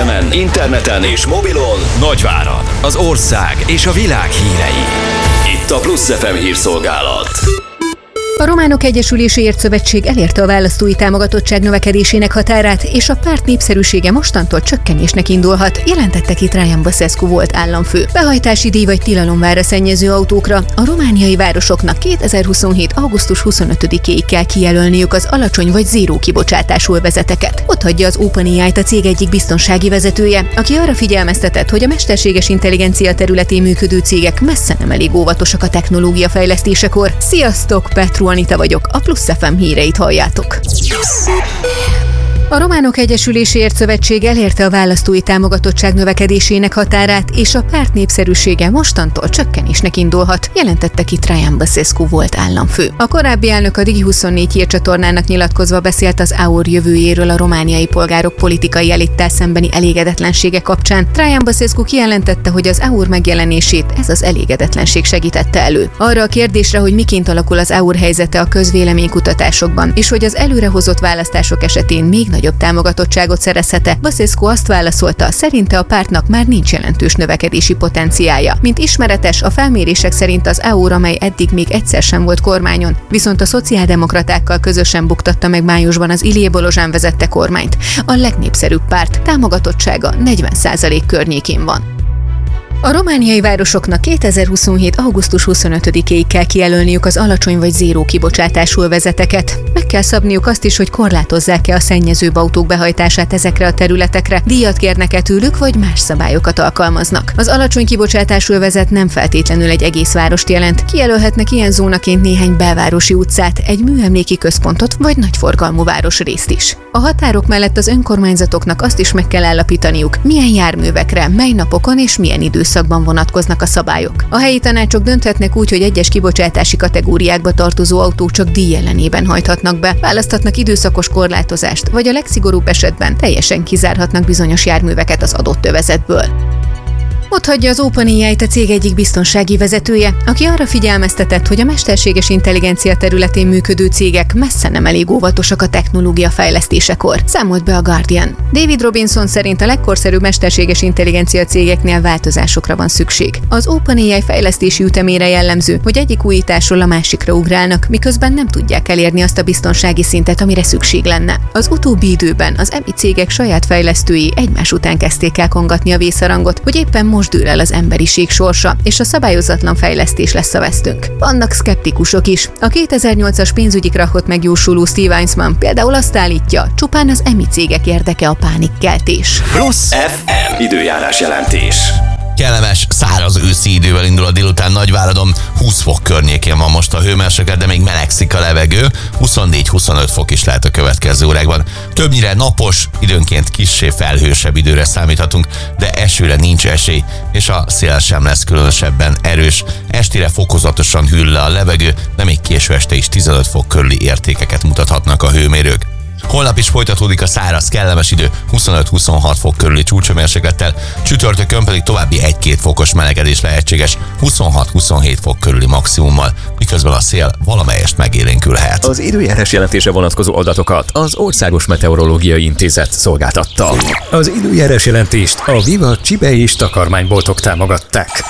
FM-en, interneten és mobilon Nagyvárad, az ország és a világ hírei. Itt a Plusz FM hírszolgálat. A Románok Egyesüléséért Szövetség elérte a választói támogatottság növekedésének határát, és a párt népszerűsége mostantól csökkenésnek indulhat, jelentette ki Traian Băsescu volt államfő. Behajtási díj vagy tilalom vár a szennyező autókra. A romániai városoknak 2027. augusztus 25-éig kell kijelölniük az alacsony vagy zéró kibocsátású övezeteket. Ott hagyja az OpenAI-t a cég egyik biztonsági vezetője, aki arra figyelmeztetett, hogy a mesterséges intelligencia területén működő cégek messze nem elég óvatosak a technológia fejlesztésekor. Sziasztok, Petru Anita vagyok, a Plusz FM híreit halljátok. A Románok Egyesüléséért Szövetség elérte a választói támogatottság növekedésének határát, és a párt népszerűsége mostantól csökkenésnek indulhat, jelentette ki Traian Băsescu volt államfő. A korábbi elnök a Digi24 hírcsatornának nyilatkozva beszélt az AUR jövőjéről a romániai polgárok politikai elittel szembeni elégedetlensége kapcsán. Traian Băsescu kijelentette, hogy az AUR megjelenését ez az elégedetlenség segítette elő. Arra a kérdésre, hogy miként alakul az AUR helyzete a közvéleménykutatásokban, és hogy az előrehozott választások esetén még nagyobb támogatottságot szerezhet-e, Băsescu azt válaszolta, szerinte a pártnak már nincs jelentős növekedési potenciálja. Mint ismeretes, a felmérések szerint az AUR, amely eddig még egyszer sem volt kormányon, viszont a szociáldemokratákkal közösen buktatta meg májusban az Ilie Bolozsán vezette kormányt. A legnépszerűbb párt támogatottsága 40% környékén van. A romániai városoknak 2027. augusztus 25-éig kell kijelölniük az alacsony vagy zéró kibocsátású övezeteket. Meg kell szabniuk azt is, hogy korlátozzák-e a szennyezőbb autók behajtását ezekre a területekre, díjat kérnek-e tőlük, vagy más szabályokat alkalmaznak. Az alacsony kibocsátású övezet nem feltétlenül egy egész várost jelent. Kijelölhetnek ilyen zónaként néhány belvárosi utcát, egy műemléki központot vagy nagyforgalmú városrészt is. A határok mellett az önkormányzatoknak azt is meg kell állapítaniuk, milyen járművekre, mely napokon és milyen időszakban vonatkoznak a szabályok. A helyi tanácsok dönthetnek úgy, hogy egyes kibocsátási kategóriákba tartozó autók csak díj ellenében hajthatnak be, választhatnak időszakos korlátozást, vagy a legszigorúbb esetben teljesen kizárhatnak bizonyos járműveket az adott övezetből. Ott hagyja az OpenAI-t a cég egyik biztonsági vezetője, aki arra figyelmeztetett, hogy a mesterséges intelligencia területén működő cégek messze nem elég óvatosak a technológia fejlesztésekor, számolt be a Guardian. David Robinson szerint a legkorszerűbb mesterséges intelligencia cégeknél változásokra van szükség. Az OpenAI fejlesztési ütemére jellemző, hogy egyik újításról a másikra ugrálnak, miközben nem tudják elérni azt a biztonsági szintet, amire szükség lenne. Az utóbbi időben az EMI cégek saját fejlesztői egymás után kezdték el kongatni a vészharangot, hogy éppen most dől el az emberiség sorsa, és a szabályozatlan fejlesztés lesz a vesztünk. Vannak szkeptikusok is. A 2008-as pénzügyi krachot megjósoló Steve Eisman például azt állítja, csupán az EMI cégek érdeke a pánikkeltés. Plusz FM időjárás jelentés. Kellemes, száraz őszi idővel indul a délután Nagyváradon, 20 fok környékén van most a hőmérséklet, de még melegszik a levegő, 24-25 fok is lehet a következő órákban. Többnyire napos, időnként kissé felhősebb időre számíthatunk, de esőre nincs esély, és a szél sem lesz különösebben erős. Estére fokozatosan hűl le a levegő, de még késő este is 15 fok körüli értékeket mutathatnak a hőmérők. Holnap is folytatódik a száraz, kellemes idő, 25-26 fok körüli csúcsmérséklettel, csütörtökön pedig további 1-2 fokos melegedés lehetséges, 26-27 fok körüli maximummal, miközben a szél valamelyest megélénkülhet. Az időjárás jelentése vonatkozó adatokat az Országos Meteorológiai Intézet szolgáltatta. Az időjárás jelentést a Viva Csibe és takarmányboltok támogatták.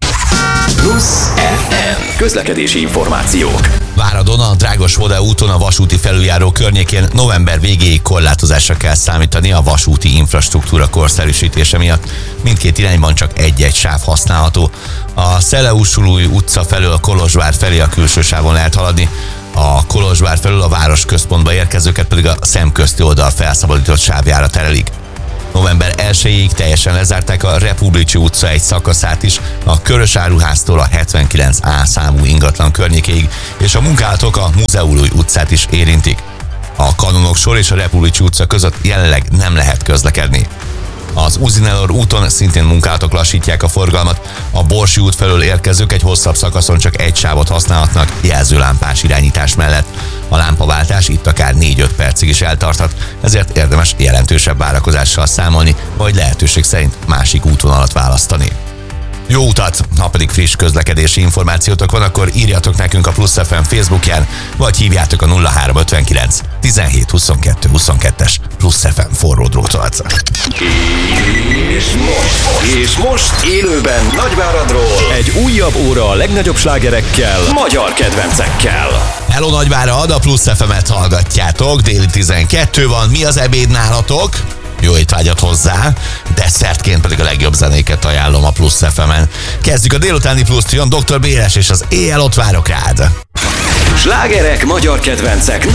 Plusz FM közlekedési információk. Váradon, a Drágos-Vodea úton a vasúti felüljáró környékén november végéig korlátozásra kell számítani a vasúti infrastruktúra korszerűsítése miatt. Mindkét irányban csak egy-egy sáv használható. A Szeleus-Sulúj utca felől a Kolozsvár felé a külső sávon lehet haladni, a Kolozsvár felől a városközpontba érkezőket pedig a szemközti oldal felszabadított sávjára terelik. November 1-ig teljesen lezárták a Republicsi utca egy szakaszát is, a Körösáruháztól a 79A számú ingatlan környékéig, és a munkálatok a Múzeumúj utcát is érintik. A Kanonok sor és a Republicsi utca között jelenleg nem lehet közlekedni. Az Uzinelor úton szintén munkálatok lassítják a forgalmat, a Borsi út felől érkezők egy hosszabb szakaszon csak egy sávot használhatnak jelzőlámpás irányítás mellett. A lámpaváltás itt akár 4-5 percig is eltarthat, ezért érdemes jelentősebb várakozással számolni, vagy lehetőség szerint másik útvonalat választani. Jó utat! Ha pedig friss közlekedési információtok van, akkor írjatok nekünk a Plusz FM Facebookján, vagy hívjátok a 0359 17 22 22-es Plusz FM forró drótot. És most élőben Nagyváradról egy újabb óra a legnagyobb slágerekkel, magyar kedvencekkel. Hello Nagyvárad, a Plusz FM-et hallgatjátok, déli 12 van, mi az ebéd nálatok? Jó étvágyat hozzá, desszertként pedig a legjobb zenéket ajánlom a Plusz FM-en. Kezdjük a délutáni Plusz-trion, Dr. Béres és az Éjjel ott várok rád. Slágerek, magyar kedvencek